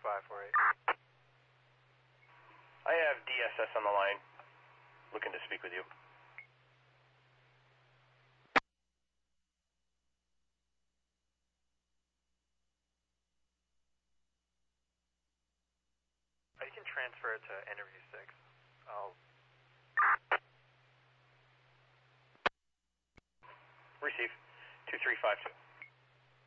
548. I have DSS on the line, looking to speak with you. You can transfer it to interview 6. Receive 2352.